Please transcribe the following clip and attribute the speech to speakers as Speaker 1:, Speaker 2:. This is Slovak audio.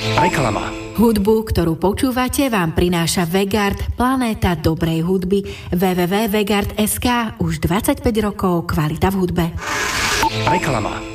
Speaker 1: Reklama.
Speaker 2: Hudbu, ktorú počúvate, vám prináša Vegard, planéta dobrej hudby. www.vegard.sk, už 25 rokov kvalita v hudbe.
Speaker 1: Reklama.